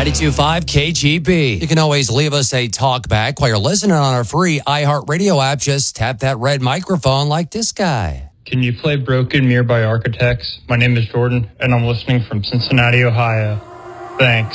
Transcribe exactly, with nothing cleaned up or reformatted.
ninety-two point five K G B. You can always leave us a talk back while you're listening on our free iHeartRadio app. Just tap that red microphone like this guy. Can you play Broken Mirror by Architects? My name is Jordan, and I'm listening from Cincinnati, Ohio. Thanks.